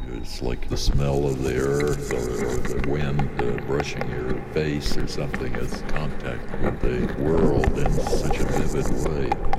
It's like the smell of the earth or the wind brushing your face or something. It's contact with the world in such a vivid way.